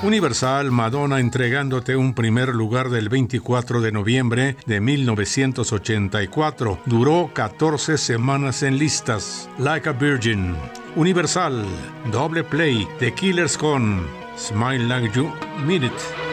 Universal, Madonna entregándote un primer lugar del 24 de noviembre de 1984. Duró 14 semanas en listas. Like a Virgin. Universal, doble play, The Killers con Smile Like You Mean It.